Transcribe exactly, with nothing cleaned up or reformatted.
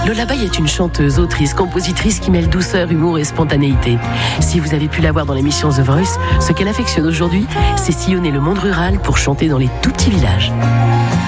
Lola Bay est une chanteuse, autrice, compositrice qui mêle douceur, humour et spontanéité. Si vous avez pu la voir dans l'émission The Voice, ce qu'elle affectionne aujourd'hui, c'est sillonner le monde rural pour chanter dans les tout petits villages.